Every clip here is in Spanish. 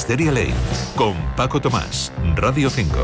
Wisteria Lane, con Paco Tomás, Radio 5.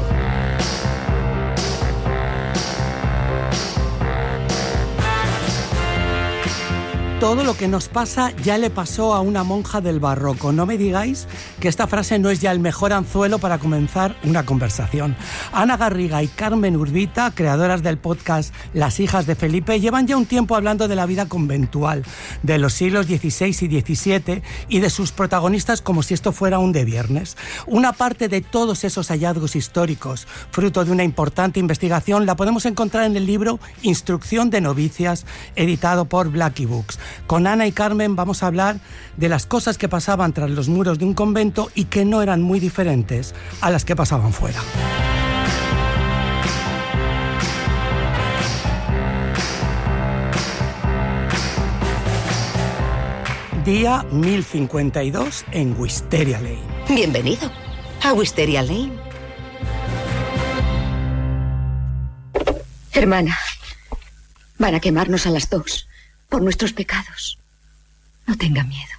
Todo lo que nos pasa ya le pasó a una monja del barroco. No me digáis que esta frase no es ya el mejor anzuelo para comenzar una conversación. Ana Garriga y Carmen Urbita, creadoras del podcast Las hijas de Felipe, llevan ya un tiempo hablando de la vida conventual, de los siglos XVI y XVII y de sus protagonistas como si esto fuera un de viernes. Una parte de todos esos hallazgos históricos, fruto de una importante investigación, la podemos encontrar en el libro Instrucción de novicias, editado por Blackie Books. Con Ana y Carmen vamos a hablar de las cosas que pasaban tras los muros de un convento y que no eran muy diferentes a las que pasaban fuera. Día 1052 en Wisteria Lane. Bienvenido a Wisteria Lane. Hermana, van a quemarnos a las 2 por nuestros pecados. No tenga miedo.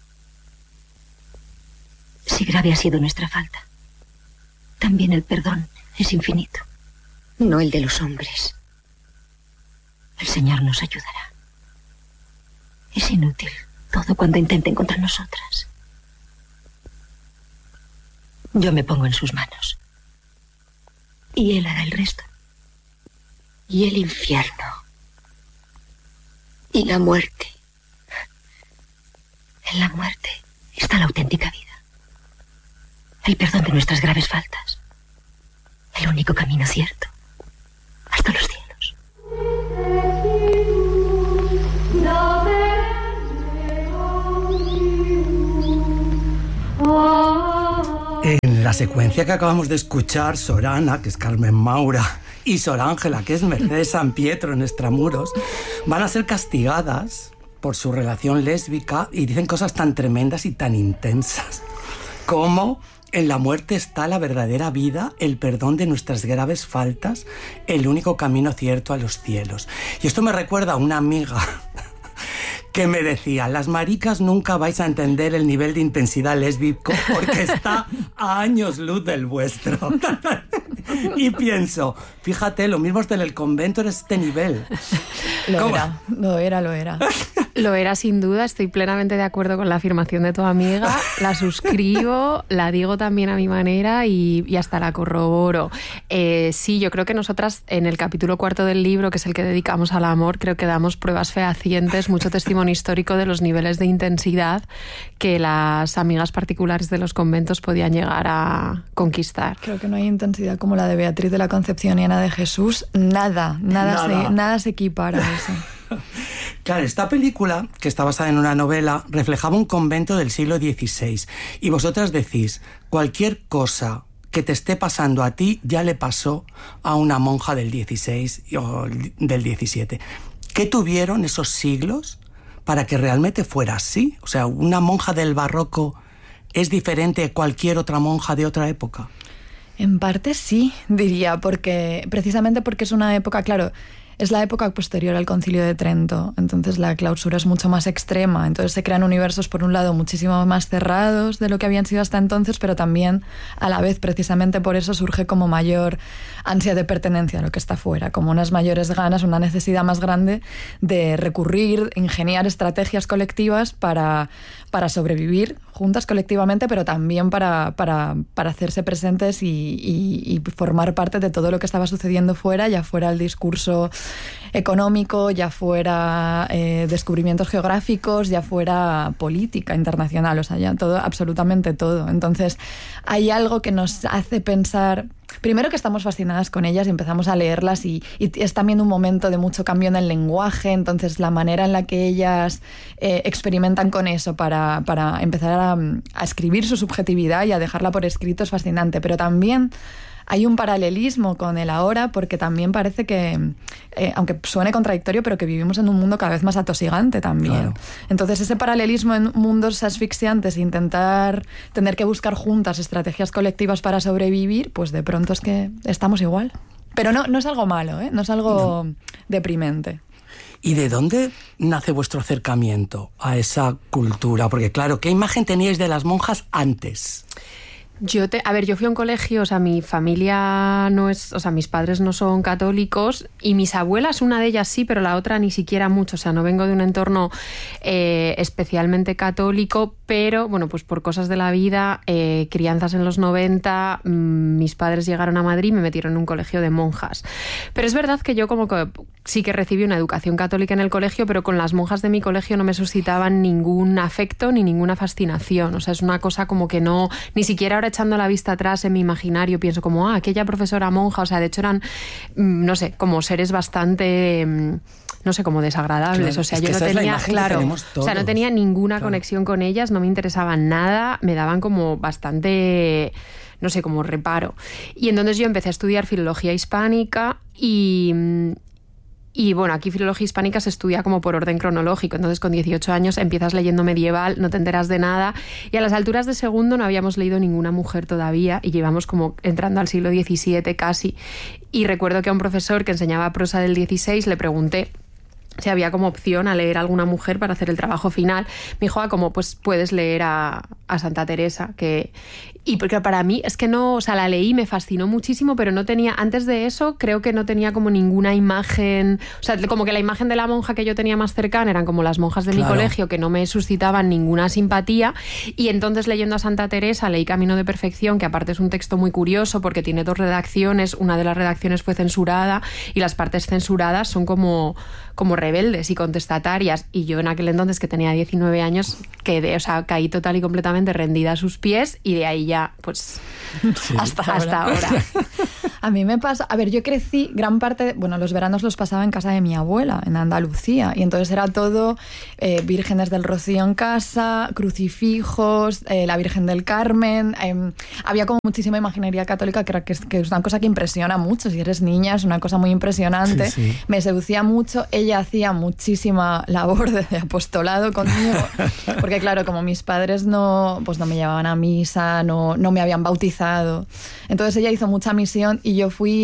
Si grave ha sido nuestra falta, también el perdón es infinito. No el de los hombres. El Señor nos ayudará. Es inútil todo cuando intenten contra nosotras. Yo me pongo en sus manos. Y Él hará el resto. Y el infierno. Y la muerte. En la muerte está la auténtica vida. El perdón de nuestras graves faltas. El único camino cierto hasta los cielos. En la secuencia que acabamos de escuchar, Sor Ana, que es Carmen Maura, y Sor Ángela, que es Mercedes San Pietro en Extramuros, van a ser castigadas por su relación lésbica y dicen cosas tan tremendas y tan intensas como: en la muerte está la verdadera vida, el perdón de nuestras graves faltas, el único camino cierto a los cielos. Y esto me recuerda a una amiga que me decía: las maricas nunca vais a entender el nivel de intensidad lésbico porque está a años luz del vuestro. Y pienso, fíjate, lo mismo está en el convento en este nivel. Lo era. Lo era sin duda, estoy plenamente de acuerdo con la afirmación de tu amiga, la suscribo, la digo también a mi manera y hasta la corroboro. Sí, yo creo que nosotras en el capítulo 4 del libro, que es el que dedicamos al amor, creo que damos pruebas fehacientes, mucho testimonio histórico de los niveles de intensidad que las amigas particulares de los conventos podían llegar a conquistar. Creo que no hay intensidad como la de Beatriz de la Concepción y Ana de Jesús. Nada se equipara a eso. Claro, esta película, que está basada en una novela, reflejaba un convento del siglo XVI. Y vosotras decís, cualquier cosa que te esté pasando a ti ya le pasó a una monja del XVI o del XVII. ¿Qué tuvieron esos siglos para que realmente fuera así? O sea, ¿una monja del barroco es diferente a cualquier otra monja de otra época? En parte sí, diría, precisamente porque es una época, claro, es la época posterior al Concilio de Trento, entonces la clausura es mucho más extrema, entonces se crean universos por un lado muchísimo más cerrados de lo que habían sido hasta entonces, pero también a la vez precisamente por eso surge como mayor ansia de pertenencia a lo que está fuera, como unas mayores ganas, una necesidad más grande de recurrir, ingeniar estrategias colectivas para sobrevivir juntas colectivamente, pero también para hacerse presentes y formar parte de todo lo que estaba sucediendo fuera, ya fuera el discurso económico, ya fuera descubrimientos geográficos, ya fuera política internacional, o sea, ya todo, absolutamente todo. Entonces, hay algo que nos hace pensar, primero, que estamos fascinadas con ellas y empezamos a leerlas y es también un momento de mucho cambio en el lenguaje, entonces la manera en la que ellas experimentan con eso para empezar a escribir su subjetividad y a dejarla por escrito es fascinante, pero también hay un paralelismo con el ahora, porque también parece que, aunque suene contradictorio, pero que vivimos en un mundo cada vez más atosigante también. Claro. Entonces, ese paralelismo en mundos asfixiantes, intentar tener que buscar juntas estrategias colectivas para sobrevivir, pues de pronto es que estamos igual. Pero no es algo malo, ¿eh? No es algo deprimente. ¿Y de dónde nace vuestro acercamiento a esa cultura? Porque claro, ¿qué imagen teníais de las monjas antes? Yo fui a un colegio, o sea, mi familia no es, o sea, mis padres no son católicos y mis abuelas, una de ellas sí, pero la otra ni siquiera mucho, o sea, no vengo de un entorno especialmente católico, pero bueno, pues por cosas de la vida, crianzas en los 90, mis padres llegaron a Madrid y me metieron en un colegio de monjas. Pero es verdad que yo como que sí que recibí una educación católica en el colegio, pero con las monjas de mi colegio no me suscitaban ningún afecto ni ninguna fascinación, o sea, es una cosa como que no, ni siquiera ahora echando la vista atrás en mi imaginario pienso como, aquella profesora monja, o sea, de hecho eran, no sé, como seres bastante, no sé, como desagradables, claro, o sea, es yo que no esa tenía, es la imagen que o sea, no tenía ninguna claro. conexión con ellas, no me interesaban nada, me daban como bastante, no sé, como reparo. Y entonces yo empecé a estudiar filología hispánica y bueno, aquí filología hispánica se estudia como por orden cronológico, entonces con 18 años empiezas leyendo medieval, no te enteras de nada, y a las alturas de segundo no habíamos leído ninguna mujer todavía y llevamos como entrando al siglo XVII casi. Y recuerdo que a un profesor que enseñaba prosa del XVI le pregunté si había como opción a leer a alguna mujer para hacer el trabajo final. Me dijo, como pues puedes leer a Santa Teresa, que... Y porque para mí es que no, o sea, la leí, me fascinó muchísimo, pero no tenía, antes de eso, creo que no tenía como ninguna imagen, o sea, como que la imagen de la monja que yo tenía más cercana eran como las monjas de mi colegio, que no me suscitaban ninguna simpatía, y entonces leyendo a Santa Teresa leí Camino de Perfección, que aparte es un texto muy curioso porque tiene 2 redacciones, una de las redacciones fue censurada, y las partes censuradas son como rebeldes y contestatarias, y yo en aquel entonces que tenía 19 años quedé, o sea, caí total y completamente rendida a sus pies, y de ahí ya pues sí, hasta ahora. A mí me pasa, a ver, yo crecí gran parte, bueno, los veranos los pasaba en casa de mi abuela, en Andalucía, y entonces era todo vírgenes del Rocío en casa, crucifijos, la Virgen del Carmen, había como muchísima imaginería católica que es una cosa que impresiona mucho, si eres niña es una cosa muy impresionante, sí, sí. Me seducía mucho, ella hacía muchísima labor de apostolado conmigo, porque claro, como mis padres no me llevaban a misa, no me habían bautizado, entonces ella hizo mucha misión y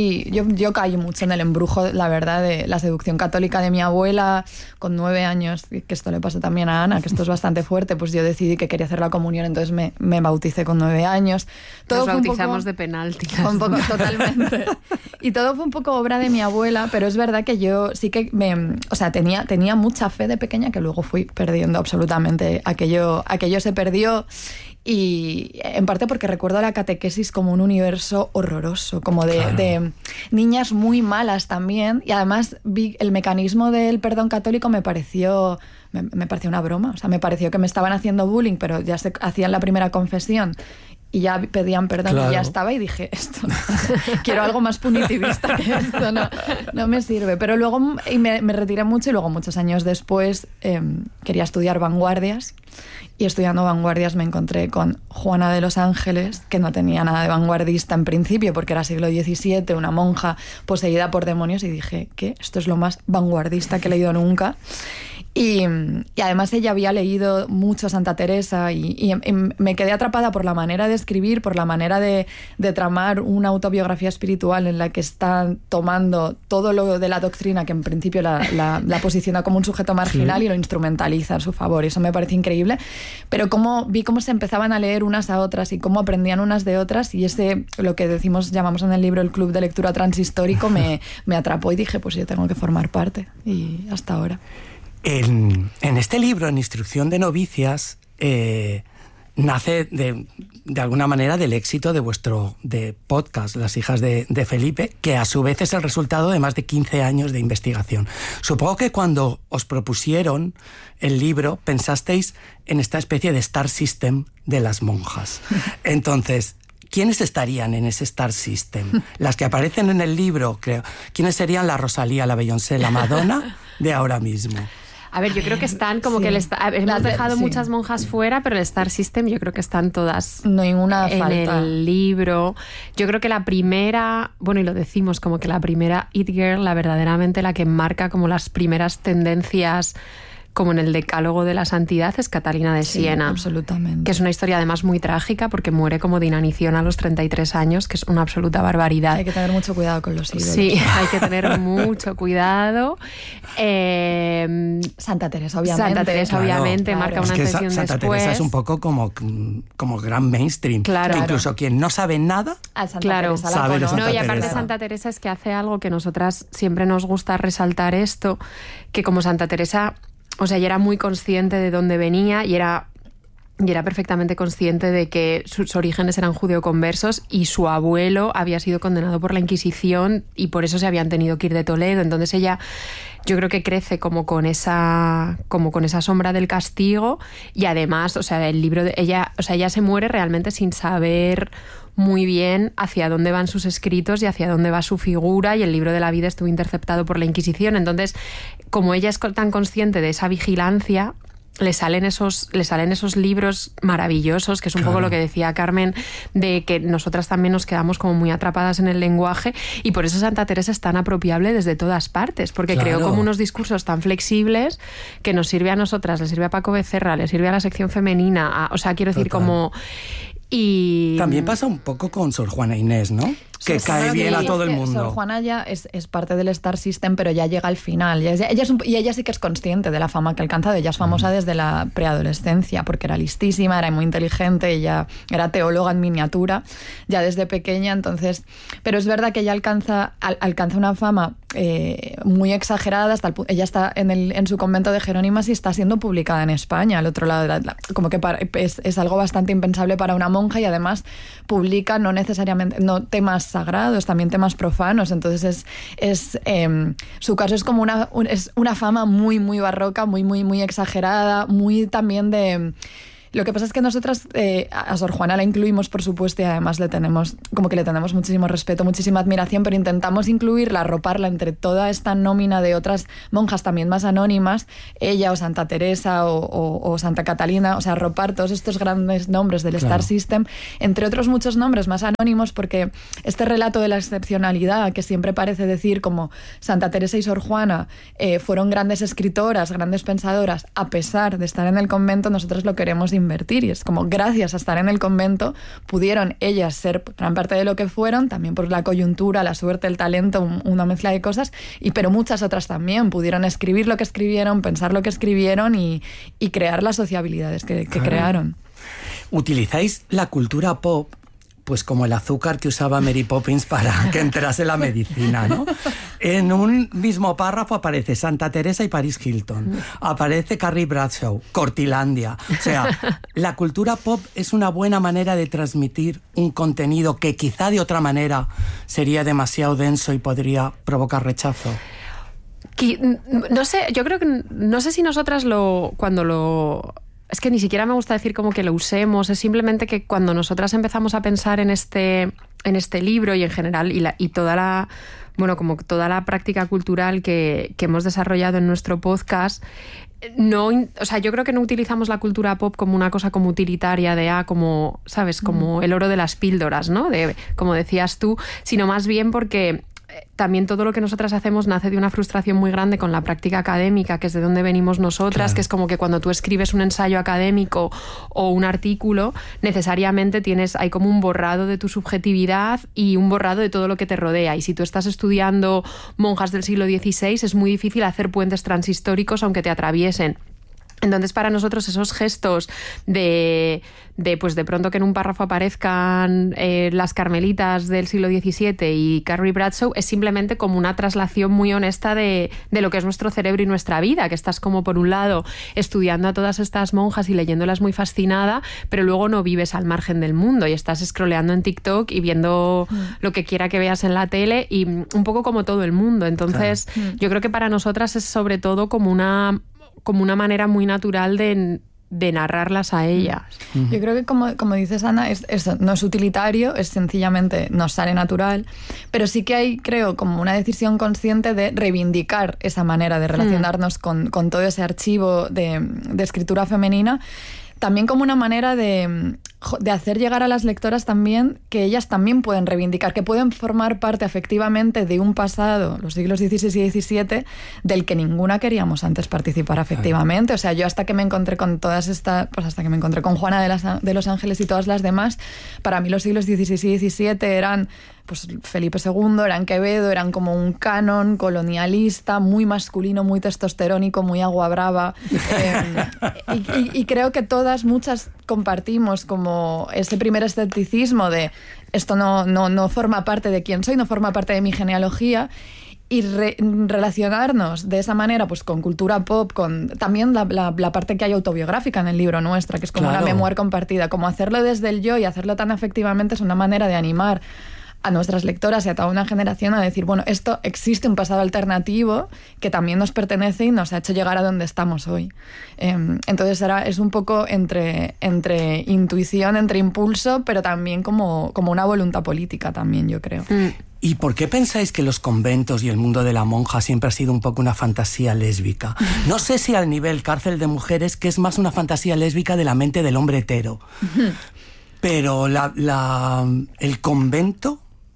yo caí mucho en el embrujo, la verdad, de la seducción católica de mi abuela con 9 años, que esto le pasó también a Ana, que esto es bastante fuerte, pues yo decidí que quería hacer la comunión, entonces me bauticé con 9 años. Nos bautizamos de penalti. Un poco, totalmente. Y todo fue un poco obra de mi abuela, pero es verdad que yo sí que tenía mucha fe de pequeña que luego fui perdiendo absolutamente. Aquello se perdió. Y en parte porque recuerdo la catequesis como un universo horroroso, como de niñas muy malas también, y además vi el mecanismo del perdón católico, me pareció una broma, o sea, me pareció que me estaban haciendo bullying, pero ya se hacían la primera confesión y ya pedían perdón, claro. Y ya estaba, y dije, esto no, quiero algo más punitivista que esto, no me sirve. Pero luego me retiré mucho, y luego muchos años después quería estudiar vanguardias, y estudiando vanguardias me encontré con Juana de los Ángeles, que no tenía nada de vanguardista en principio porque era siglo XVII, una monja poseída por demonios, y dije, ¿qué? Esto es lo más vanguardista que he leído nunca. Y además ella había leído mucho a Santa Teresa y me quedé atrapada por la manera de escribir, por la manera de tramar una autobiografía espiritual en la que está tomando todo lo de la doctrina, que en principio la posiciona como un sujeto marginal, sí, y lo instrumentaliza a su favor. Eso me parece increíble. Pero vi cómo se empezaban a leer unas a otras y cómo aprendían unas de otras, y lo que llamamos en el libro el Club de Lectura Transhistórico, me atrapó y dije, pues yo tengo que formar parte, y hasta ahora. En este libro, en Instrucción de Novicias, nace de alguna manera del éxito de vuestro podcast, Las hijas de Felipe, que a su vez es el resultado de más de 15 años de investigación. Supongo que cuando os propusieron el libro pensasteis en esta especie de Star System de las monjas. Entonces, ¿quiénes estarían en ese Star System? Las que aparecen en el libro, creo. ¿Quiénes serían la Rosalía, la Beyoncé, la Madonna de ahora mismo? A ver, yo creo que están como sí, que hemos dejado muchas monjas fuera, pero el Star System yo creo que están todas ninguna en falta. El libro. Yo creo que la primera, bueno, y lo decimos, como que la primera It Girl, la verdaderamente la que marca como las primeras tendencias como en el Decálogo de la Santidad, es Catalina de Siena. Sí, absolutamente. Que es una historia además muy trágica porque muere como de inanición a los 33 años, que es una absoluta barbaridad. Hay que tener mucho cuidado con los ídolos. Sí, hay que tener mucho cuidado. Santa Teresa, obviamente. Santa Teresa, obviamente, marca una antes y un después. Santa Teresa es un poco como gran mainstream. Claro. Que incluso quien no sabe nada Claro, sabe de Santa no, y aparte Teresa. Santa Teresa es que hace algo que nosotras siempre nos gusta resaltar esto, que como Santa Teresa, o sea, ella era muy consciente de dónde venía y era perfectamente consciente de que sus orígenes eran judeoconversos y su abuelo había sido condenado por la Inquisición y por eso se habían tenido que ir de Toledo. Entonces ella, yo creo que crece como con esa sombra del castigo y además, o sea, el libro de ella, o sea, ella se muere realmente sin saber muy bien hacia dónde van sus escritos y hacia dónde va su figura, y el libro de la vida estuvo interceptado por la Inquisición. Entonces, como ella es tan consciente de esa vigilancia, le salen esos libros maravillosos, que es un poco lo que decía Carmen, de que nosotras también nos quedamos como muy atrapadas en el lenguaje, y por eso Santa Teresa es tan apropiable desde todas partes, porque creó como unos discursos tan flexibles que nos sirve a nosotras, le sirve a Paco Becerra, le sirve a la sección femenina, o sea, quiero decir, como... Y también pasa un poco con Sor Juana Inés, ¿no? Que cae bien a todo el mundo. Sor Juana ya es parte del Star System, pero ya llega al final. Ella sí que es consciente de la fama que ha alcanzado. Ella es famosa desde la preadolescencia, porque era listísima, era muy inteligente, ella era teóloga en miniatura, ya desde pequeña. Entonces, pero es verdad que ella alcanza una fama muy exagerada. Ella está en su convento de Jerónimas y está siendo publicada en España, al otro lado. Como que es algo bastante impensable para una monja, y además publica no necesariamente temas sagrados, también temas profanos. Entonces su caso es como una fama muy, muy barroca, muy, muy, muy exagerada, muy también de... Lo que pasa es que nosotras a Sor Juana la incluimos, por supuesto, y además le tenemos muchísimo respeto, muchísima admiración, pero intentamos incluirla, arroparla entre toda esta nómina de otras monjas también más anónimas, ella o Santa Teresa o Santa Catalina, o sea, arropar todos estos grandes nombres del Star System, entre otros muchos nombres más anónimos, porque este relato de la excepcionalidad que siempre parece decir como Santa Teresa y Sor Juana fueron grandes escritoras, grandes pensadoras, a pesar de estar en el convento, nosotros lo queremos invertir, y es como gracias a estar en el convento pudieron ellas ser gran parte de lo que fueron, también por la coyuntura, la suerte, el talento, una mezcla de cosas, pero muchas otras también pudieron escribir lo que escribieron, pensar lo que escribieron y crear las sociabilidades que crearon. ¿Utilizáis la cultura pop pues como el azúcar que usaba Mary Poppins para que entrase la medicina, ¿no? En un mismo párrafo aparece Santa Teresa y Paris Hilton, aparece Carrie Bradshaw, Cortilandia. O sea, la cultura pop es una buena manera de transmitir un contenido que quizá de otra manera sería demasiado denso y podría provocar rechazo. No sé, yo creo que no sé si nosotras es que ni siquiera me gusta decir como que lo usemos, es simplemente que cuando nosotras empezamos a pensar en este libro y en general y toda la práctica cultural que hemos desarrollado en nuestro podcast, o sea, yo creo que no utilizamos la cultura pop como una cosa como utilitaria como, ¿sabes? Como el oro de las píldoras, ¿no? Como decías tú, sino más bien porque también todo lo que nosotras hacemos nace de una frustración muy grande con la práctica académica, que es de donde venimos nosotras, que es como que cuando tú escribes un ensayo académico o un artículo, necesariamente hay como un borrado de tu subjetividad y un borrado de todo lo que te rodea. Y si tú estás estudiando monjas del siglo XVI, es muy difícil hacer puentes transhistóricos aunque te atraviesen. Entonces, para nosotros esos gestos de pronto que en un párrafo aparezcan las carmelitas del siglo XVII y Carrie Bradshaw es simplemente como una traslación muy honesta de lo que es nuestro cerebro y nuestra vida, que estás como por un lado estudiando a todas estas monjas y leyéndolas muy fascinada, pero luego no vives al margen del mundo y estás scrolleando en TikTok y viendo lo que quiera que veas en la tele y un poco como todo el mundo. Entonces, yo creo que para nosotras es sobre todo como una manera muy natural de narrarlas a ellas. Yo creo que, como dices, Ana, eso no es utilitario, es sencillamente nos sale natural, pero sí que hay, creo, como una decisión consciente de reivindicar esa manera de relacionarnos con todo ese archivo de escritura femenina, también como una manera de de hacer llegar a las lectoras también que ellas también pueden reivindicar, que pueden formar parte afectivamente de un pasado, los siglos XVI y XVII, del que ninguna queríamos antes participar afectivamente. O sea, yo hasta que me encontré con todas estas, pues hasta que me encontré con Juana de los Ángeles y todas las demás, para mí los siglos XVI y XVII eran pues Felipe II, eran Quevedo, eran como un canon colonialista, muy masculino, muy testosterónico, muy agua brava. Y creo que muchas compartimos como ese primer escepticismo de esto no forma parte de quién soy, no forma parte de mi genealogía. Y relacionarnos de esa manera pues con cultura pop, con también la parte que hay autobiográfica en el libro nuestra, que es como una memoria compartida, como hacerlo desde el yo y hacerlo tan afectivamente es una manera de animar a nuestras lectoras y a toda una generación a decir, bueno, esto existe un pasado alternativo que también nos pertenece y nos ha hecho llegar a donde estamos hoy. Entonces es un poco entre intuición, entre impulso, pero también como una voluntad política también, yo creo. ¿Y por qué pensáis que los conventos y el mundo de la monja siempre ha sido un poco una fantasía lésbica? No sé si al nivel cárcel de mujeres, que es más una fantasía lésbica de la mente del hombre hetero. Pero el convento...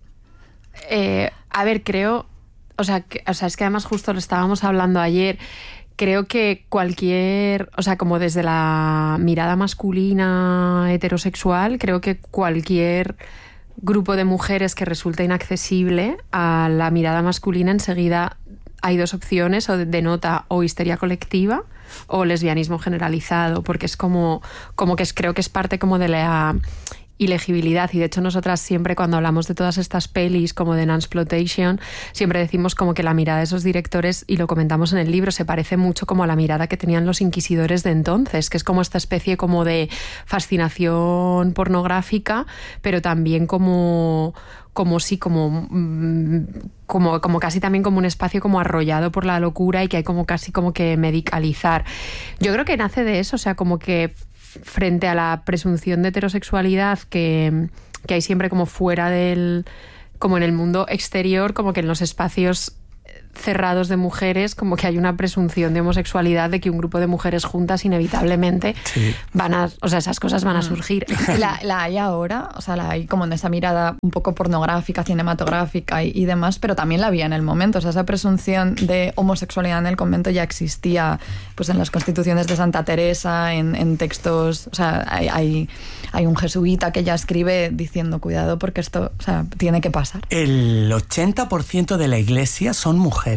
a ver, creo... O sea, es que además justo lo estábamos hablando ayer... Creo que cualquier, o sea, como desde la mirada masculina heterosexual, creo que cualquier grupo de mujeres que resulta inaccesible a la mirada masculina, enseguida hay dos opciones, o denota o histeria colectiva o lesbianismo generalizado, porque es como que creo que es parte como de la ilegibilidad. Y de hecho nosotras siempre cuando hablamos de todas estas pelis como de Nansploitation siempre decimos como que la mirada de esos directores, y lo comentamos en el libro, se parece mucho como a la mirada que tenían los inquisidores de entonces, que es como esta especie como de fascinación pornográfica, pero también como casi también como un espacio como arrollado por la locura y que hay como casi como que medicalizar. Yo creo que nace de eso, o sea, como que frente a la presunción de heterosexualidad que hay siempre como fuera como en el mundo exterior, como que en los espacios cerrados de mujeres, como que hay una presunción de homosexualidad, de que un grupo de mujeres juntas inevitablemente esas cosas van a surgir. La hay ahora, o sea, la hay como en esa mirada un poco pornográfica, cinematográfica y demás, pero también la había en el momento. O sea, esa presunción de homosexualidad en el convento ya existía pues en las constituciones de Santa Teresa, en textos, o sea, hay un jesuita que ya escribe diciendo, cuidado porque esto, o sea, tiene que pasar. El 80% de la iglesia son mujeres.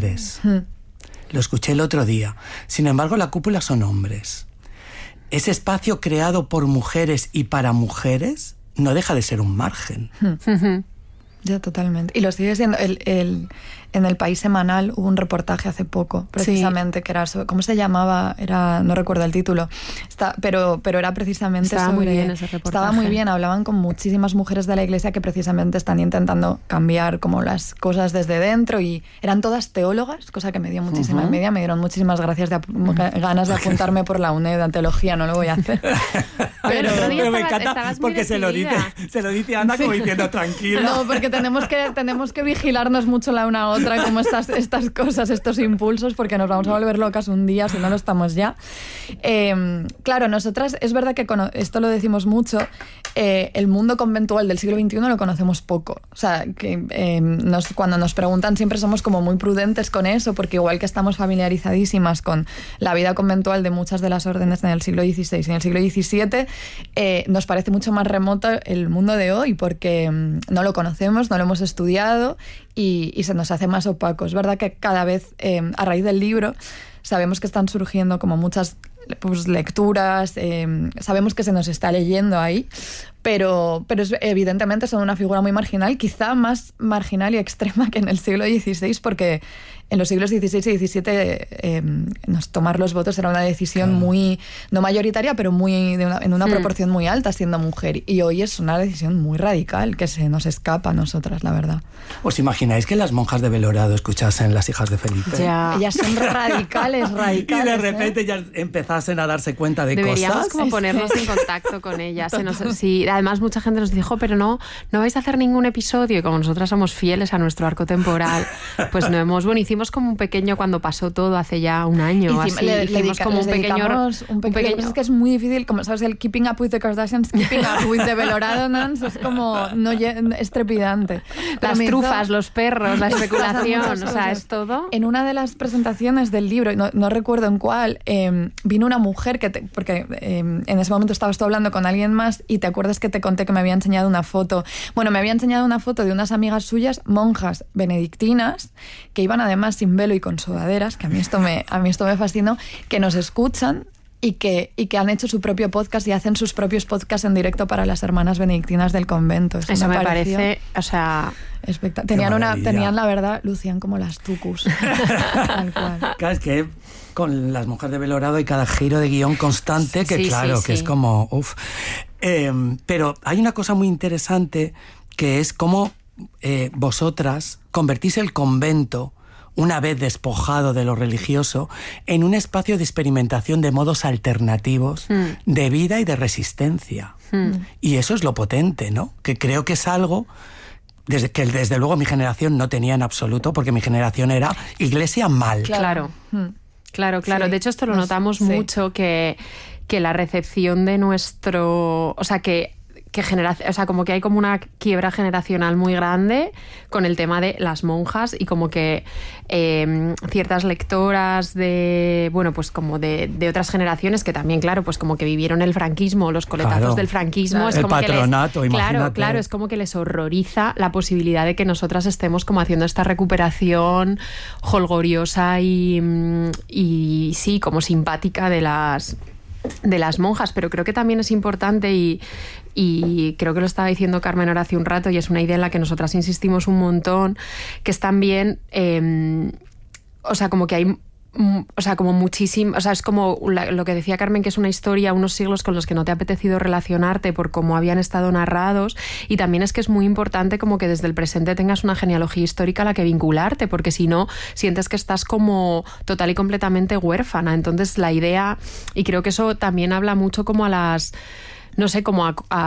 Lo escuché el otro día. Sin embargo, la cúpula son hombres. Ese espacio creado por mujeres y para mujeres no deja de ser un margen. Ya, totalmente. Y lo sigue siendo. En el País Semanal hubo un reportaje hace poco, precisamente, que era sobre, ¿cómo se llamaba? No recuerdo el título, pero era precisamente estaba sobre... muy bien ese reportaje. Estaba muy bien, hablaban con muchísimas mujeres de la iglesia que precisamente están intentando cambiar como las cosas desde dentro, y eran todas teólogas, cosa que me dio muchísima envidia, me dieron muchísimas ganas de apuntarme por la UNED a teología, no lo voy a hacer. Pero me encanta porque se lo dice Ana como diciendo tranquila. No, porque tenemos que vigilarnos mucho la una a otra, como estas cosas, estos impulsos, porque nos vamos a volver locas un día si no lo estamos ya. Claro, nosotras, es verdad que esto lo decimos mucho, el mundo conventual del siglo XXI lo conocemos poco. O sea, que cuando nos preguntan siempre somos como muy prudentes con eso, porque igual que estamos familiarizadísimas con la vida conventual de muchas de las órdenes en el siglo XVI y en el siglo XVII, nos parece mucho más remoto el mundo de hoy, porque no lo conocemos, no lo hemos estudiado y se nos hace más opaco. Es verdad que cada vez, a raíz del libro, sabemos que están surgiendo como muchas lecturas, sabemos que se nos está leyendo ahí, pero evidentemente son una figura muy marginal, quizá más marginal y extrema que en el siglo XVI, porque en los siglos XVI y XVII tomar los votos era una decisión muy, no mayoritaria, pero muy en una proporción muy alta siendo mujer. Y hoy es una decisión muy radical que se nos escapa a nosotras, la verdad. ¿Os imagináis que las monjas de Belorado escuchasen Las hijas de Felipe? Ya. Ellas son radicales. Y de repente ya empezasen a darse cuenta de Deberíamos cosas. Como ponernos en contacto con ellas. Sí, además mucha gente nos dijo, pero no vais a hacer ningún episodio. Y como nosotras somos fieles a nuestro arco temporal, pues no hemos... Bueno, hicimos hicimos como un pequeño, cuando pasó todo hace ya un año, hicimos como un pequeño... Es que es muy difícil, como sabes, el Keeping Up with the Kardashians, Keeping Up with the Beloradonans, es como, es trepidante. Las trufas, los perros, la especulación, o sea, es todo. En una de las presentaciones del libro, no recuerdo en cuál, vino una mujer, porque en ese momento estabas tú hablando con alguien más y te acuerdas que te conté que me había enseñado una foto. Bueno, me había enseñado una foto de unas amigas suyas, monjas benedictinas, que iban además sin velo y con sudaderas, que a mí esto me fascinó, que nos escuchan y que han hecho su propio podcast y hacen sus propios podcasts en directo para las hermanas benedictinas del convento. Eso me parece, o sea... Tenían la verdad, lucían como las tucus. Tal cual. Claro, es que con las monjas de Belorado hay cada giro de guión constante que que es como... pero hay una cosa muy interesante que es cómo vosotras convertís el convento, una vez despojado de lo religioso, en un espacio de experimentación de modos alternativos de vida y de resistencia. Y eso es lo potente, ¿no? Que creo que es algo desde luego mi generación no tenía en absoluto, porque mi generación era iglesia mal. Claro. Sí. De hecho, esto lo notamos mucho, que la recepción de nuestro... O sea, como que hay como una quiebra generacional muy grande con el tema de las monjas, y como que ciertas lectoras de otras generaciones que también, claro, pues como que vivieron el franquismo, los coletazos del franquismo, es el como patronato, que imagínate. Claro, es como que les horroriza la posibilidad de que nosotras estemos como haciendo esta recuperación jolgoriosa y sí, como simpática de las monjas. Pero creo que también es importante, y creo que lo estaba diciendo Carmen ahora hace un rato, y es una idea en la que nosotras insistimos un montón, que es también, como que hay... O sea, como muchísimo... O sea, es como lo que decía Carmen, que es una historia, unos siglos con los que no te ha apetecido relacionarte por cómo habían estado narrados, y también es que es muy importante como que desde el presente tengas una genealogía histórica a la que vincularte, porque si no, sientes que estás como total y completamente huérfana. Entonces la idea, y creo que eso también habla mucho como a las... No sé, como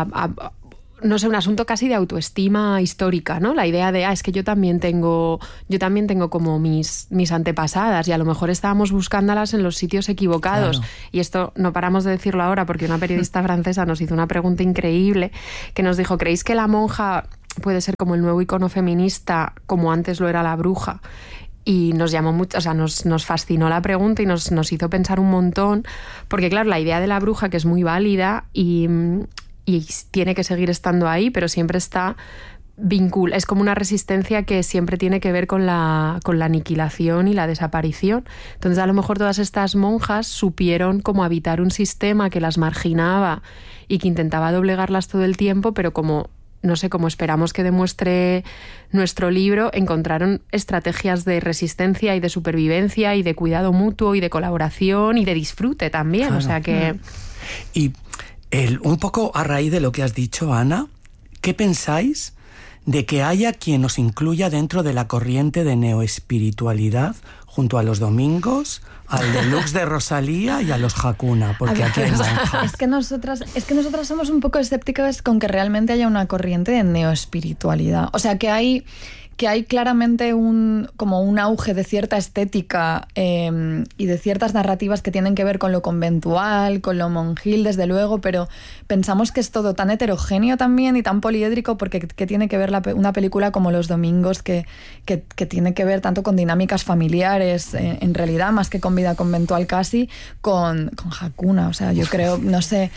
no sé, un asunto casi de autoestima histórica, ¿no? La idea de, es que yo también tengo como mis antepasadas, y a lo mejor estábamos buscándolas en los sitios equivocados. Claro. Y esto no paramos de decirlo ahora, porque una periodista francesa nos hizo una pregunta increíble, que nos dijo: ¿creéis que la monja puede ser como el nuevo icono feminista, como antes lo era la bruja? Y nos llamó mucho, o sea, nos fascinó la pregunta y nos hizo pensar un montón, porque claro, la idea de la bruja, que es muy válida y tiene que seguir estando ahí, pero siempre está es como una resistencia que siempre tiene que ver con la aniquilación y la desaparición. Entonces, a lo mejor todas estas monjas supieron cómo habitar un sistema que las marginaba y que intentaba doblegarlas todo el tiempo, pero como esperamos que demuestre nuestro libro, encontraron estrategias de resistencia y de supervivencia y de cuidado mutuo y de colaboración y de disfrute también. Claro. O sea que... Y un poco a raíz de lo que has dicho, Ana, ¿qué pensáis de que haya quien nos incluya dentro de la corriente de neoespiritualidad junto a los domingos, al deluxe de Rosalía y a los Hakuna? Porque aquí hay monjas. Es que nosotras somos un poco escépticas con que realmente haya una corriente de neoespiritualidad. O sea, que hay claramente un auge de cierta estética y de ciertas narrativas que tienen que ver con lo conventual, con lo monjil, desde luego, pero pensamos que es todo tan heterogéneo también y tan poliédrico, porque que tiene que ver una película como Los Domingos, que tiene que ver tanto con dinámicas familiares, en realidad, más que con vida conventual casi, con Hakuna. O sea, yo creo, no sé,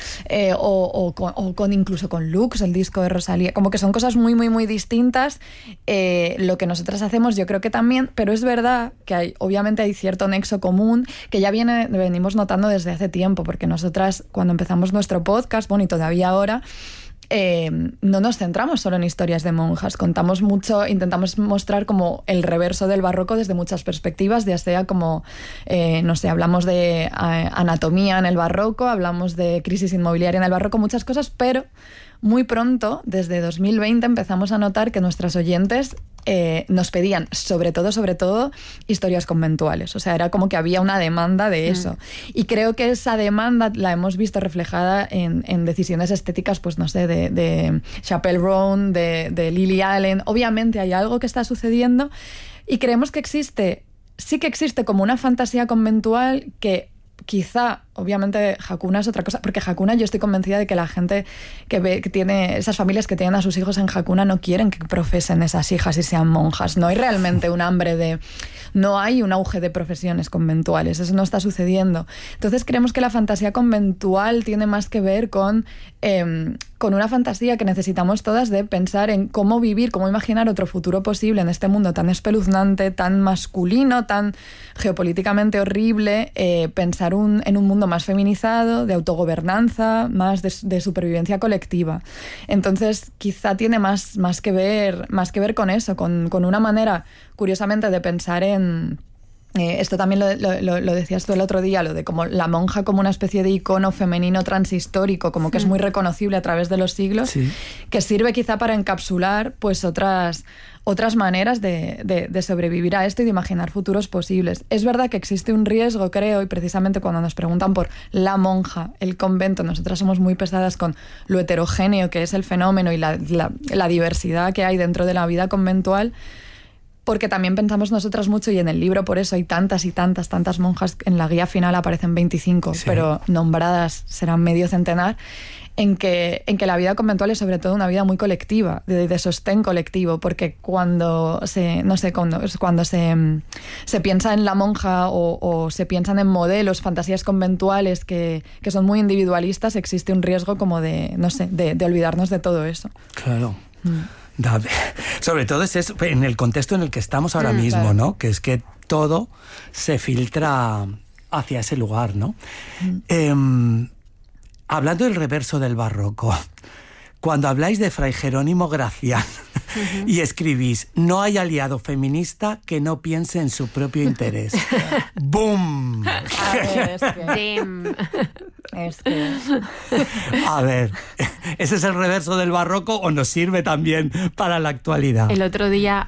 incluso con Lux, el disco de Rosalía, como que son cosas muy, muy, muy distintas. Lo que nosotras hacemos, yo creo que también, pero es verdad que obviamente hay cierto nexo común que ya venimos notando desde hace tiempo, porque nosotras, cuando empezamos nuestro podcast, y todavía ahora, no nos centramos solo en historias de monjas, contamos mucho, intentamos mostrar como el reverso del barroco desde muchas perspectivas, ya sea como, hablamos de anatomía en el barroco, hablamos de crisis inmobiliaria en el barroco, muchas cosas, pero muy pronto, desde 2020, empezamos a notar que nuestras oyentes nos pedían, sobre todo, historias conventuales. O sea, era como que había una demanda de eso. Y creo que esa demanda la hemos visto reflejada en decisiones estéticas, pues no sé, de Chappell Roan, de Lily Allen. Obviamente hay algo que está sucediendo y creemos que existe sí que existe como una fantasía conventual que quizá, obviamente, Hakuna es otra cosa, porque Hakuna yo estoy convencida de que la gente que tiene esas familias que tienen a sus hijos en Hakuna no quieren que profesen esas hijas y sean monjas. No hay realmente un hambre de... No hay un auge de profesiones conventuales, eso no está sucediendo. Entonces creemos que la fantasía conventual tiene más que ver con una fantasía que necesitamos todas de pensar en cómo vivir, cómo imaginar otro futuro posible en este mundo tan espeluznante, tan masculino, tan geopolíticamente horrible, pensar en un mundo más feminizado, de autogobernanza, más de supervivencia colectiva. Entonces quizá tiene más que ver con eso, con una manera, curiosamente, de pensar en... esto también lo decías tú el otro día, lo de como la monja como una especie de icono femenino transhistórico, como que es muy reconocible a través de los siglos, sí, que sirve quizá para encapsular pues otras maneras de sobrevivir a esto y de imaginar futuros posibles. Es verdad que existe un riesgo, creo, y precisamente cuando nos preguntan por la monja, el convento, nosotras somos muy pesadas con lo heterogéneo que es el fenómeno y la diversidad que hay dentro de la vida conventual, porque también pensamos nosotras mucho, y en el libro por eso hay tantas y tantas monjas, en la guía final aparecen 25, sí, pero nombradas serán medio centenar, en que la vida conventual es sobre todo una vida muy colectiva, de sostén colectivo, porque cuando se piensa en la monja o se piensan en modelos, fantasías conventuales que son muy individualistas, existe un riesgo como de olvidarnos de todo eso. Claro. Sobre todo es eso, en el contexto en el que estamos ahora mismo, claro, ¿no? Que es que todo se filtra hacia ese lugar, ¿no? Hablando del reverso del barroco, cuando habláis de Fray Jerónimo Gracián y escribís, no hay aliado feminista que no piense en su propio interés. ¡Bum! A ver, ¿ese es el reverso del barroco o nos sirve también para la actualidad? El otro día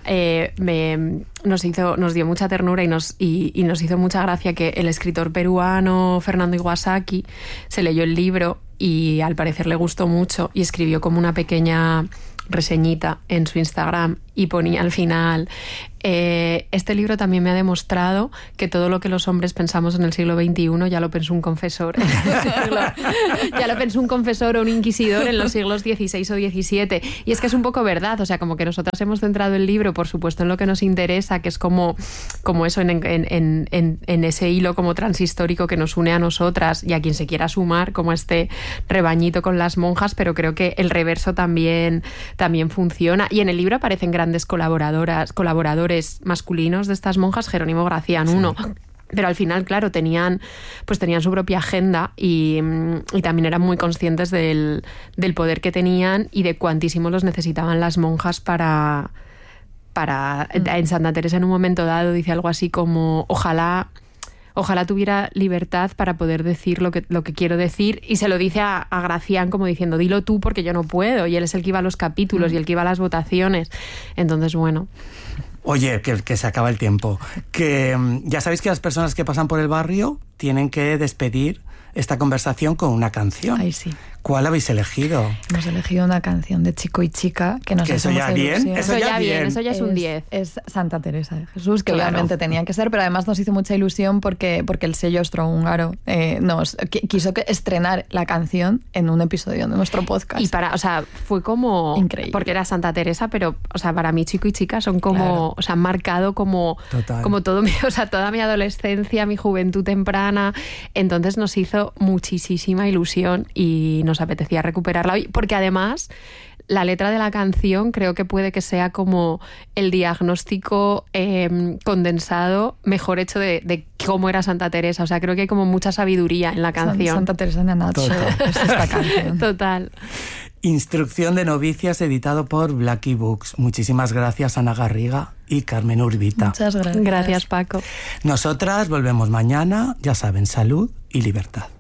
nos dio mucha ternura y nos hizo mucha gracia que el escritor peruano Fernando Iwasaki se leyó el libro y al parecer le gustó mucho y escribió como una pequeña reseñita en su Instagram y ponía al final: este libro también me ha demostrado que todo lo que los hombres pensamos en el siglo XXI ya lo pensó un confesor. Ya lo pensó un confesor o un inquisidor en los siglos XVI o XVII. Y es que es un poco verdad, o sea, como que nosotras hemos centrado el libro, por supuesto, en lo que nos interesa, que es como eso, en ese hilo como transhistórico que nos une a nosotras y a quien se quiera sumar, como este rebañito con las monjas, pero creo que el reverso también funciona. Y en el libro aparecen grandes colaboradores masculinos de estas monjas, Jerónimo Gracián, uno. Pero al final, claro, tenían su propia agenda y también eran muy conscientes del poder que tenían y de cuantísimo los necesitaban las monjas para en Santa Teresa en un momento dado dice algo así como ojalá tuviera libertad para poder decir lo que quiero decir, y se lo dice a Gracián como diciendo, dilo tú porque yo no puedo, y él es el que iba a los capítulos y el que iba a las votaciones. Entonces, bueno... Oye, que se acaba el tiempo. Que ya sabéis que las personas que pasan por el barrio tienen que despedir esta conversación con una canción. Ay, sí. ¿Cuál habéis elegido? Hemos elegido una canción de Chico y Chica que nos ¿Eso ya bien? Eso ya es un 10. Es Santa Teresa de Jesús, que obviamente tenía que ser, pero además nos hizo mucha ilusión porque el sello austrohúngaro nos quiso estrenar la canción en un episodio de nuestro podcast. Y fue como... Increíble. Porque era Santa Teresa, pero, para mí Chico y Chica son como... Claro. Han marcado como todo toda mi adolescencia, mi juventud temprana. Entonces nos hizo muchísima ilusión y nos apetecía recuperarla hoy, porque además la letra de la canción creo que puede que sea como el diagnóstico condensado mejor hecho de cómo era Santa Teresa. O sea, creo que hay como mucha sabiduría en la canción. Santa Teresa en a nutshell es esta canción. Total. Instrucción de novicias, editado por Blackie Books. Muchísimas gracias, Ana Garriga y Carmen Urbita. Muchas gracias. Gracias, Paco. Nosotras volvemos mañana, ya saben, salud y libertad.